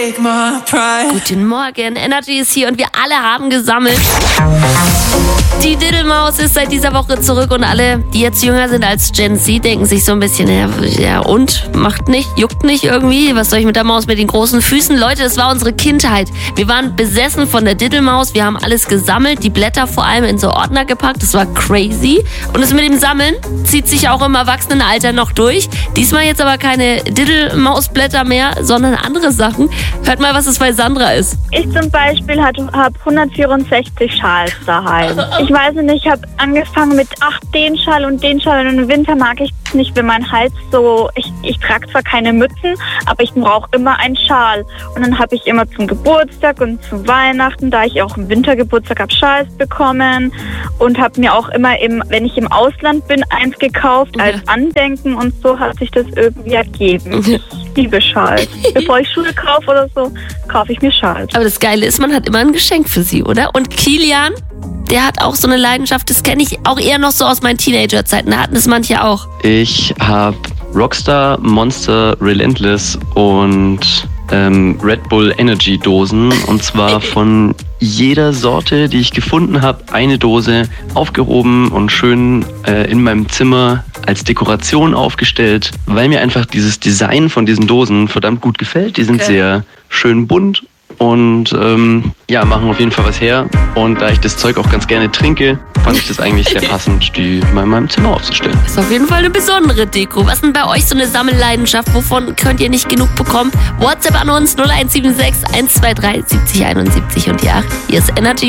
Guten Morgen, Energy ist hier und wir alle haben gesammelt. Die Diddlemaus ist seit dieser Woche zurück und alle, die jetzt jünger sind als Gen Z, denken sich so ein bisschen, ja und? Macht nicht, juckt nicht irgendwie? Was soll ich mit der Maus mit den großen Füßen? Leute, das war unsere Kindheit. Wir waren besessen von der Diddlemaus, wir haben alles gesammelt, die Blätter vor allem in so Ordner gepackt, das war crazy. Und das mit dem Sammeln zieht sich auch im Erwachsenenalter noch durch. Diesmal jetzt aber keine Diddlemausblätter mehr, sondern andere Sachen. Hört mal, was es bei Sandra ist. Ich zum Beispiel habe 164 Schals daheim. Ich weiß nicht, ich habe angefangen mit den Schal und den Schal und im Winter mag ich es nicht, wenn mein Hals so, ich trage zwar keine Mützen, aber ich brauche immer einen Schal. Und dann habe ich immer zum Geburtstag und zu Weihnachten, da ich auch im Wintergeburtstag habe, Schals bekommen und habe mir auch immer, wenn ich im Ausland bin, eins gekauft als Andenken und so hat sich das irgendwie ergeben. Ich liebe Schals. Bevor ich Schuhe kaufe oder so, kaufe ich mir Schals. Aber das Geile ist, man hat immer ein Geschenk für sie, oder? Und Kilian, der hat auch so eine Leidenschaft, das kenne ich auch eher noch so aus meinen Teenagerzeiten, da hatten es manche auch. Ich habe Rockstar, Monster, Relentless und Red Bull Energy Dosen und zwar von jeder Sorte, die ich gefunden habe, eine Dose aufgehoben und schön in meinem Zimmer als Dekoration aufgestellt, weil mir einfach dieses Design von diesen Dosen verdammt gut gefällt. Die sind sehr schön bunt und machen auf jeden Fall was her. Und da ich das Zeug auch ganz gerne trinke, fand ich das eigentlich sehr passend, die mal in meinem Zimmer aufzustellen. Ist auf jeden Fall eine besondere Deko. Was ist denn bei euch so eine Sammelleidenschaft? Wovon könnt ihr nicht genug bekommen? WhatsApp an uns 0176 123 70 71 und ja, hier ist Energy.